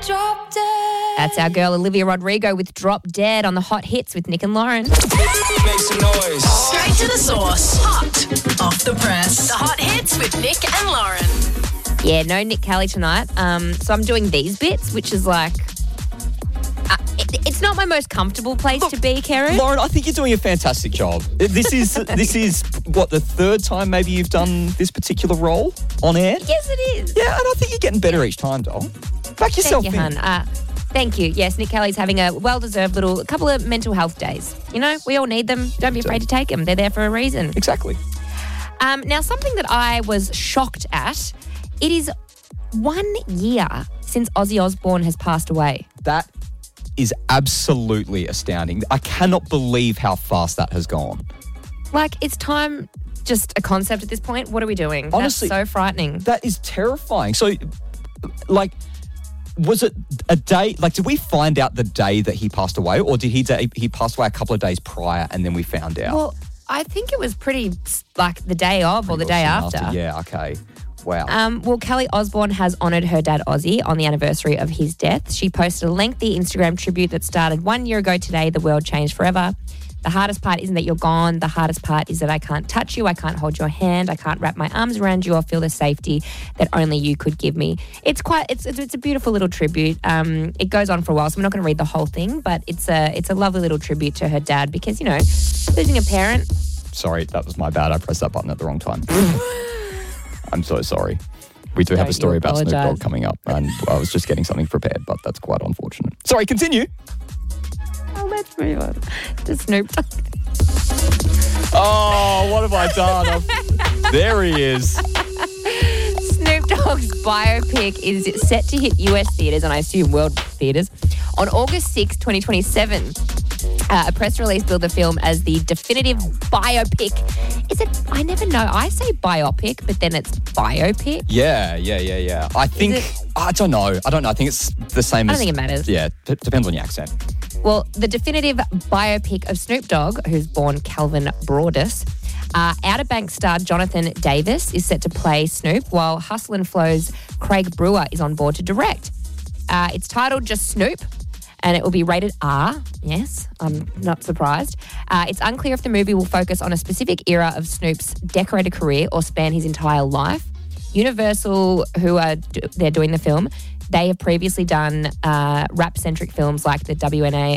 Drop Dead. That's our girl Olivia Rodrigo with Drop Dead on the Hot Hits with Nick and Lauren. Make some noise. Straight to the source. Hot off the press. The Hot Hits with Nick and Lauren. Yeah, no Nick Kelly tonight. So I'm doing these bits, which is like... it's not my most comfortable place to be, Karen. Lauren, I think you're doing a fantastic job. This is what, the third time maybe you've done this particular role on air? Yes, it is. Yeah, and I think you're getting better each time, doll. Back yourself Thank you, in. hun. Thank you. Yes, Nick Kelly's having a well-deserved couple of mental health days. You know, we all need them. Don't be afraid to take them. They're there for a reason. Exactly. Now, something that I was shocked at, it is 1 year since Ozzy Osbourne has passed away. That is absolutely astounding. I cannot believe how fast that has gone. Like, it's time, just a concept at this point. What are we doing? Honestly, that's so frightening. That is terrifying. So, like, was it a day, like, did we find out the day that he passed away, or did he passed away a couple of days prior and then we found out? Well, I think it was pretty, like, the day of or the day after. Yeah, okay. Wow. Well, Kelly Osbourne has honoured her dad Ozzy on the anniversary of his death. She posted a lengthy Instagram tribute that started 1 year ago today. The world changed forever. The hardest part isn't that you're gone. The hardest part is that I can't touch you. I can't hold your hand. I can't wrap my arms around you or feel the safety that only you could give me. It's a beautiful little tribute. It goes on for a while, so I'm not going to read the whole thing, but it's a lovely little tribute to her dad because, you know, losing a parent. Sorry, that was my bad. I pressed that button at the wrong time. I'm so sorry. We do have a story about Snoop Dogg coming up, and I was just getting something prepared, but that's quite unfortunate. Sorry, continue. Oh, let's move on to Snoop Dogg. Oh, what have I done? There he is. Snoop Dogg's biopic is set to hit US theatres, and I assume world theatres, on August 6, 2027. A press release billed the film as the definitive biopic. Is it? I never know. I say biopic, but then it's biopic. Yeah. I think, I don't know. I think it's the same as... I don't think it matters. Yeah, depends on your accent. Well, the definitive biopic of Snoop Dogg, who's born Calvin Broadus, Outer Banks star Jonathan Davis is set to play Snoop, while Hustle and Flow's Craig Brewer is on board to direct. It's titled just Snoop, and it will be rated R. Yes, I'm not surprised. It's unclear if the movie will focus on a specific era of Snoop's decorated career or span his entire life. Universal, who are they're doing the film, they have previously done rap-centric films like the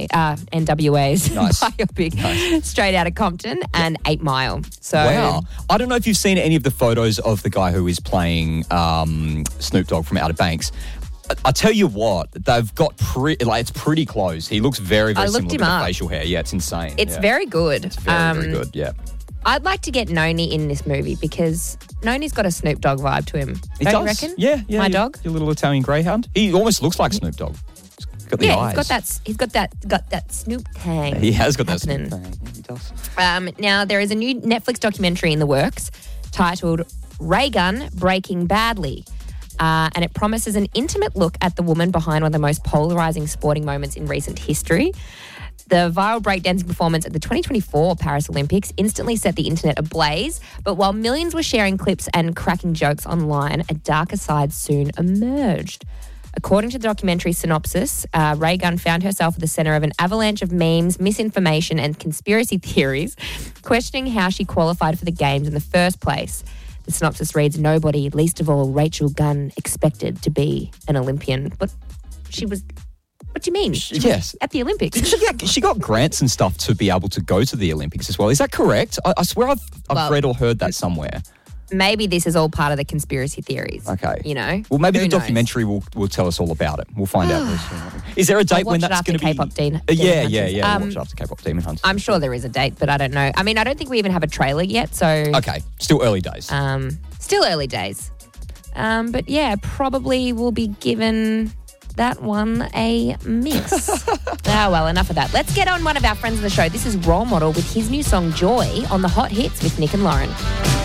NWA's biopic Straight Outta Compton and 8 Mile. So, wow. I don't know if you've seen any of the photos of the guy who is playing Snoop Dogg from Outer Banks. I tell you what, they've got it's pretty close. He looks very, very similar with the facial hair. Yeah, it's insane. It's very good. It's very good, yeah. I'd like to get Noni in this movie because Noni's got a Snoop Dogg vibe to him. Don't you reckon? Yeah. My dog? Your little Italian greyhound. He almost looks like Snoop Dogg. He's got the eyes. He's got that Snoop tang. He has got happening. That Snoop tang. He does. Now, there is a new Netflix documentary in the works titled Ray Gun Breaking Badly. And it promises an intimate look at the woman behind one of the most polarising sporting moments in recent history. The viral breakdancing performance at the 2024 Paris Olympics instantly set the internet ablaze, but while millions were sharing clips and cracking jokes online, a darker side soon emerged. According to the documentary synopsis, Ray Gun found herself at the centre of an avalanche of memes, misinformation and conspiracy theories, questioning how she qualified for the games in the first place. The synopsis reads, nobody, least of all Rachel Gunn, expected to be an Olympian. But she was... What do you mean? Yes. At the Olympics. She got grants and stuff to be able to go to the Olympics as well. Is that correct? I swear I've read or heard that somewhere. Maybe this is all part of the conspiracy theories. Okay. You know? Well, maybe the documentary will tell us all about it. We'll find out. Is there a date when that's going to be? K-pop Demon Yeah. Hunters. We'll watch it after K-pop Demon Hunters. I'm sure there is a date, but I don't know. I mean, I don't think we even have a trailer yet, so... Okay. Still early days. Still early days. But yeah, probably will be given... that one a miss. Well, enough of that. Let's get on one of our friends of the show. This is Role Model with his new song Joy on the Hot Hits with Nick and Lauren.